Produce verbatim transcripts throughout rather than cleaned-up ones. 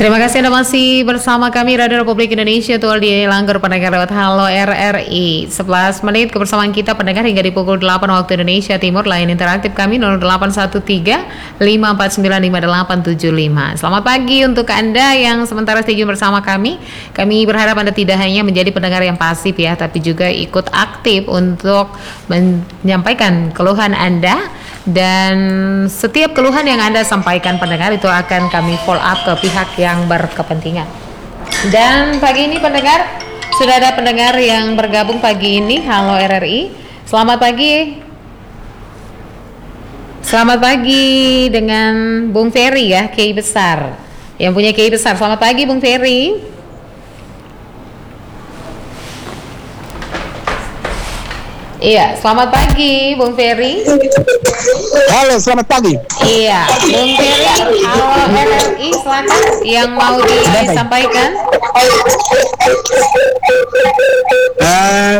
Terima kasih Anda masih bersama kami Radio Republik Indonesia Tual di Langgar pendengar lewat Halo R R I. Sebelas menit kebersamaan kita pendengar hingga di pukul delapan waktu Indonesia Timur. Line interaktif kami nol delapan satu tiga lima empat sembilan lima delapan tujuh lima. Selamat pagi untuk Anda yang sementara stay tune bersama kami. Kami berharap Anda tidak hanya menjadi pendengar yang pasif ya, tapi juga ikut aktif untuk menyampaikan keluhan Anda. Dan setiap keluhan yang Anda sampaikan pendengar itu akan kami follow up ke pihak yang berkepentingan. Dan pagi ini pendengar, sudah ada pendengar yang bergabung pagi ini. Halo R R I, selamat pagi. Selamat pagi dengan Bung Ferry ya, Kiai Besar. Yang punya Kiai Besar, selamat pagi Bung Ferry. Iya, selamat pagi Bung Ferry. Halo, selamat pagi. Iya, Bung Ferry, halo R R I, silakan yang mau disampaikan. Uh,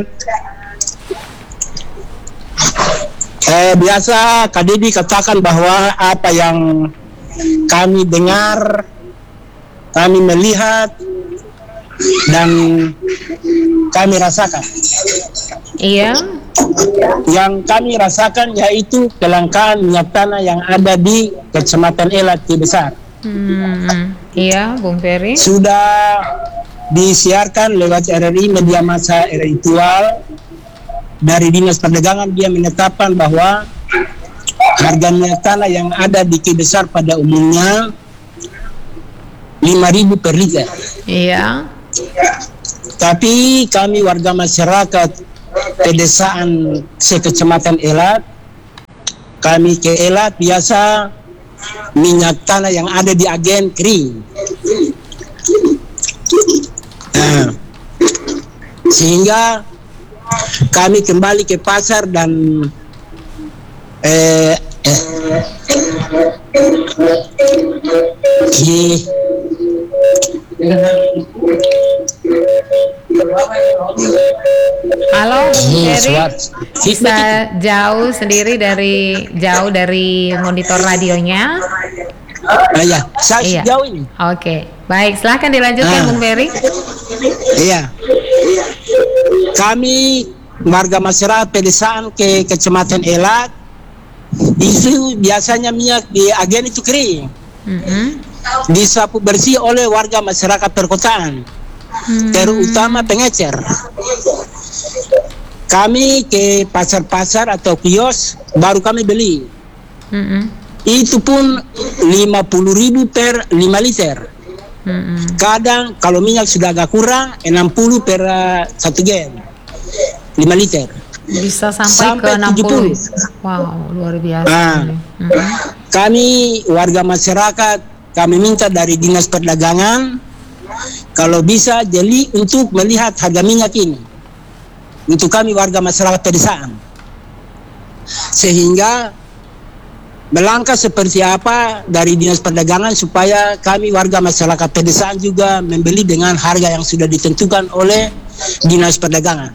eh, biasa Kak Didi katakan bahwa apa yang kami dengar, kami melihat, dan kami rasakan. Iya. Yang kami rasakan yaitu kelangkaan minyak tanah yang ada di Kecamatan Elat Kiai Besar. Hmm, iya, Bung Ferry. Sudah disiarkan lewat R R I media massa R R I Tual. Dari Dinas Perdagangan dia menetapkan bahwa harga minyak tanah yang ada di Kiai Besar pada umumnya lima ribu per liter. Iya. Tapi kami warga masyarakat pedesaan sekecamatan Elat, kami ke Elat biasa minyak tanah yang ada di agen kering. Nah, sehingga kami kembali ke pasar dan eh, eh, eh, Halo Bung Ferry, bisa jauh sendiri dari jauh dari monitor radionya. Uh, ya, saya iya. Jauh ini. Oke, baik, silahkan dilanjutkan uh, Bung Ferry. Iya, kami warga masyarakat pedesaan ke Kecamatan Elat itu biasanya minyak di agen itu kering, mm-hmm. disapu bersih oleh warga masyarakat perkotaan, hmm. terutama pengecer. Kami ke pasar-pasar atau kios baru kami beli. Mm-hmm. Itu pun lima puluh ribu per lima liter. Mm-hmm. Kadang kalau minyak sudah agak kurang enam puluh per uh, satu gen lima liter. Bisa sampai, sampai ke enam puluh. Wow, luar biasa. Nah, mm-hmm. Kami warga masyarakat kami minta dari Dinas Perdagangan kalau bisa jeli untuk melihat harga minyak ini. Untuk kami warga masyarakat pedesaan, sehingga melangkah seperti apa dari Dinas Perdagangan supaya kami warga masyarakat pedesaan juga membeli dengan harga yang sudah ditentukan oleh Dinas Perdagangan.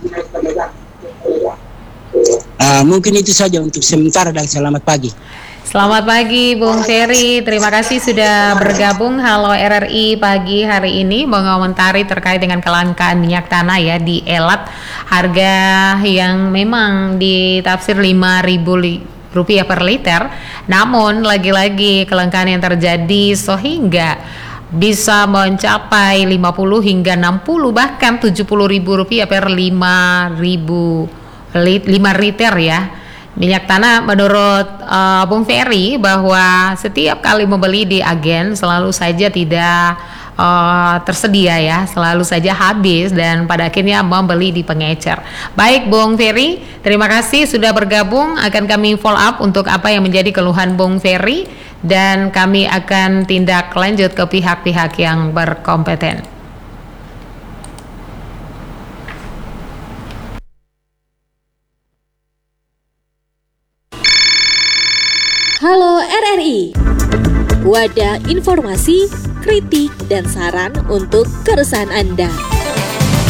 Uh, mungkin itu saja untuk sementara dan selamat pagi. Selamat pagi Bung Ferry, terima kasih sudah bergabung. Halo R R I pagi hari ini mengomentari terkait dengan kelangkaan minyak tanah ya di Elat. Harga yang memang ditafsir lima ribu rupiah per liter. Namun lagi-lagi kelangkaan yang terjadi sehingga bisa mencapai lima puluh hingga enam puluh bahkan tujuh puluh ribu rupiah per lima ribu lima liter ya. Minyak tanah menurut uh, Bung Ferry bahwa setiap kali membeli di agen selalu saja tidak uh, tersedia ya, selalu saja habis dan pada akhirnya membeli di pengecer. Baik Bung Ferry, terima kasih sudah bergabung, akan kami follow up untuk apa yang menjadi keluhan Bung Ferry dan kami akan tindak lanjut ke pihak-pihak yang berkompeten. Halo R R I, wadah informasi, kritik, dan saran untuk keresahan Anda.